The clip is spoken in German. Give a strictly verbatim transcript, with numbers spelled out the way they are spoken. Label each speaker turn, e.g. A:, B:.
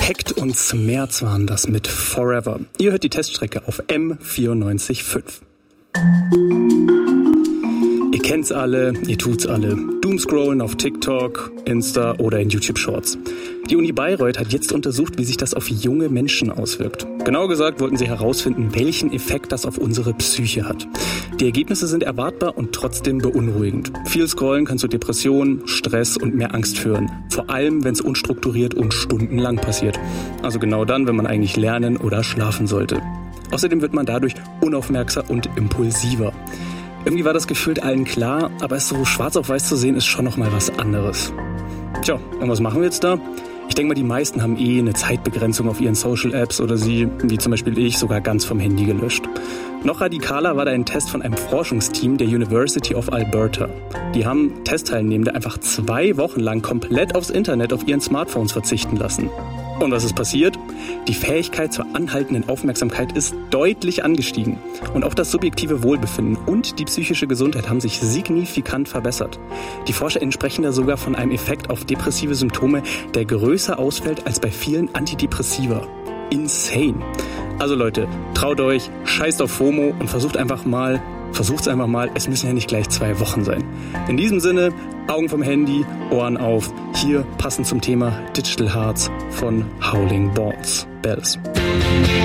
A: Hekt und Smerz waren das mit Forever. Ihr hört die Teststrecke auf M vierundneunzig Komma fünf. Ihr kennt's alle, ihr tut's alle. Doomscrollen auf TikTok, Insta oder in YouTube Shorts. Die Uni Bayreuth hat jetzt untersucht, wie sich das auf junge Menschen auswirkt. Genau gesagt wollten sie herausfinden, welchen Effekt das auf unsere Psyche hat. Die Ergebnisse sind erwartbar und trotzdem beunruhigend. Viel Scrollen kann zu Depressionen, Stress und mehr Angst führen. Vor allem, wenn es unstrukturiert und stundenlang passiert. Also genau dann, wenn man eigentlich lernen oder schlafen sollte. Außerdem wird man dadurch unaufmerksam und impulsiver. Irgendwie war das gefühlt allen klar, aber es so schwarz auf weiß zu sehen, ist schon noch mal was anderes. Tja, und was machen wir jetzt da? Ich denke mal, die meisten haben eh eine Zeitbegrenzung auf ihren Social-Apps oder sie, wie zum Beispiel ich, sogar ganz vom Handy gelöscht. Noch radikaler war da ein Test von einem Forschungsteam der University of Alberta. Die haben Testteilnehmende einfach zwei Wochen lang komplett aufs Internet auf ihren Smartphones verzichten lassen. Und was ist passiert? Die Fähigkeit zur anhaltenden Aufmerksamkeit ist deutlich angestiegen. Und auch das subjektive Wohlbefinden und die psychische Gesundheit haben sich signifikant verbessert. Die ForscherInnen sprechen da sogar von einem Effekt auf depressive Symptome, der größer ausfällt als bei vielen Antidepressiva. Insane. Also Leute, traut euch, scheißt auf FOMO und versucht einfach mal, versucht's einfach mal, es müssen ja nicht gleich zwei Wochen sein. In diesem Sinne, Augen vom Handy, Ohren auf, hier passend zum Thema Digital Hearts von Howling Balls. Bells.